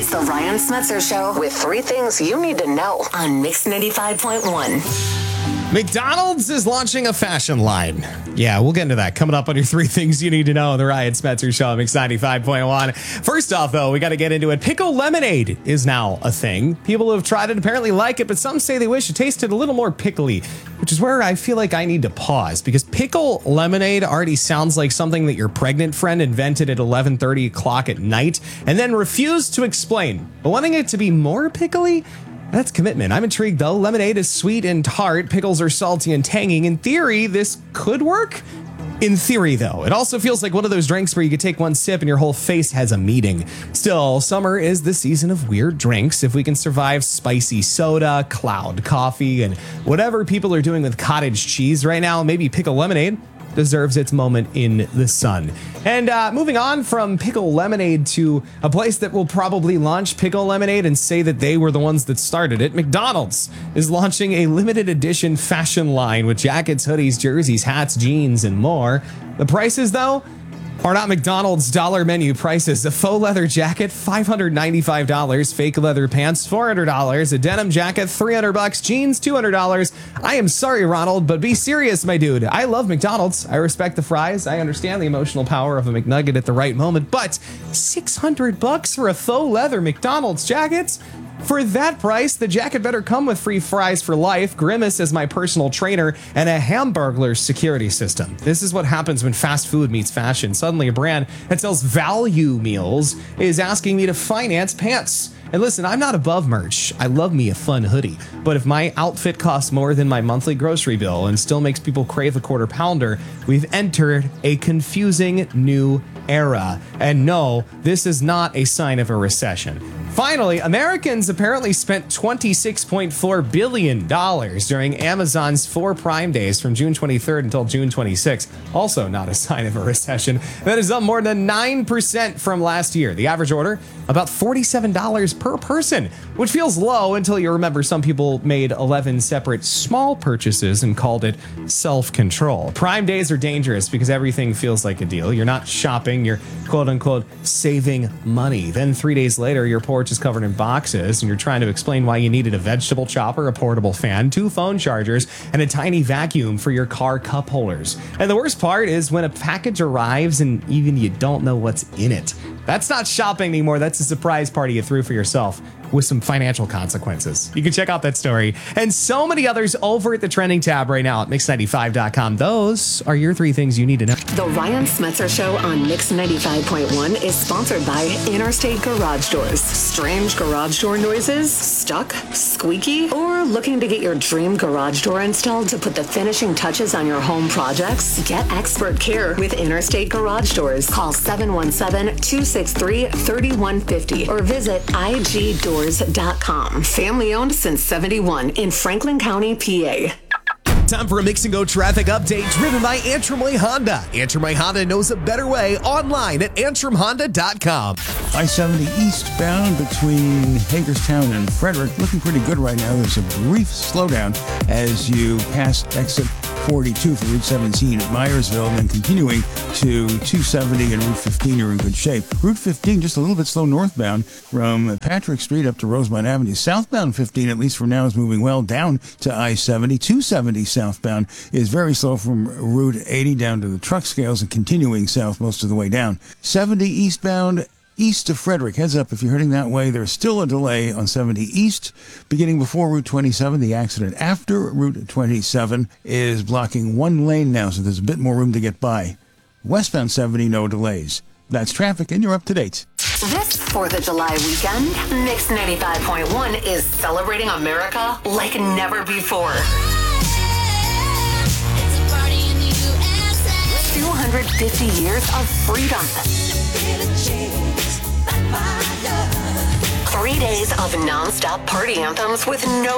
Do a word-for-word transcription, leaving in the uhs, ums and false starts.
It's the Ryan Smetzer Show with three things you need to know on Mix ninety-five point one. McDonald's is launching a fashion line. Yeah, we'll get into that coming up on your three things you need to know on the Ryan Smetzer Show on Mix ninety-five point one. First off, though, we got to get into it. Pickle lemonade is now a thing. People who have tried it apparently like it, but some say they wish it tasted a little more pickly, which is where I feel like I need to pause because pickle lemonade already sounds like something that your pregnant friend invented at eleven thirty o'clock at night and then refused to explain. But wanting it to be more pickly? That's commitment. I'm intrigued, though. Lemonade is sweet and tart. Pickles are salty and tangy. In theory, this could work. In theory, though, it also feels like one of those drinks where you could take one sip and your whole face has a meeting. Still, summer is the season of weird drinks. If we can survive spicy soda, cloud coffee, and whatever people are doing with cottage cheese right now, maybe pickle lemonade deserves its moment in the sun. And uh, moving on from pickle lemonade to a place that will probably launch pickle lemonade and say that they were the ones that started it, McDonald's is launching a limited edition fashion line with jackets, hoodies, jerseys, hats, jeans, and more. The prices, though, are not McDonald's dollar menu prices. A faux leather jacket, five hundred ninety-five dollars. Fake leather pants, four hundred dollars. A denim jacket, three hundred bucks. Jeans, two hundred dollars. I am sorry, Ronald, but be serious, my dude. I love McDonald's. I respect the fries. I understand the emotional power of a McNugget at the right moment, but six hundred bucks for a faux leather McDonald's jackets? For that price, the jacket better come with free fries for life, Grimace as my personal trainer, and a Hamburglar security system. This is what happens when fast food meets fashion. Suddenly a brand that sells value meals is asking me to finance pants. And listen, I'm not above merch. I love me a fun hoodie. But if my outfit costs more than my monthly grocery bill and still makes people crave a quarter pounder, we've entered a confusing new era. And no, this is not a sign of a recession. Finally, Americans apparently spent twenty-six point four billion dollars during Amazon's four Prime Days from June twenty-third until June twenty-sixth. Also not a sign of a recession. That is up more than nine percent from last year. The average order, about forty-seven dollars per person, which feels low until you remember some people made eleven separate small purchases and called it self-control. Prime Days are dangerous because everything feels like a deal. You're not shopping, you're quote-unquote saving money. Then three days later, your porch is covered in boxes and you're trying to explain why you needed a vegetable chopper, a portable fan, two phone chargers, and a tiny vacuum for your car cup holders. And the worst part is when a package arrives and even you don't know what's in it. That's not shopping anymore. That's a surprise party you threw for yourself with some financial consequences. You can check out that story and so many others over at the trending tab right now at mix ninety-five dot com. Those are your three things you need to know. The Ryan Smetzer Show on Mix ninety-five point one is sponsored by Interstate Garage Doors. Strange garage door noises? Stuck? Squeaky? Or looking to get your dream garage door installed to put the finishing touches on your home projects? Get expert care with Interstate Garage Doors. Call seven one seven, two six three, three one five zero or visit I G doors dot com. Family owned since seventy-one in Franklin County, P A. Time for a Mix and Go traffic update driven by Antrim Way Honda. Antrim Way Honda knows a better way online at antrim honda dot com. I seventy eastbound between Hagerstown and Frederick looking pretty good right now. There's a brief slowdown as you pass exit forty-two for Route seventeen at Myersville, and then continuing to two seventy and Route fifteen, you're in good shape. Route fifteen just a little bit slow northbound from Patrick Street up to Rosemont Avenue. Southbound fifteen, at least for now, is moving well down to I seventy. two seventy southbound is very slow from Route eighty down to the truck scales and continuing south most of the way down. seventy eastbound east of Frederick. Heads up if you're heading that way. There's still a delay on seventy east beginning before Route twenty-seven. The accident after Route twenty-seven is blocking one lane now, so there's a bit more room to get by. Westbound seventy, no delays. That's traffic, and you're up to date. This fourth of July weekend, Mix ninety-five point one is celebrating America like never before. two hundred fifty years of freedom. Three days of non-stop party anthems with no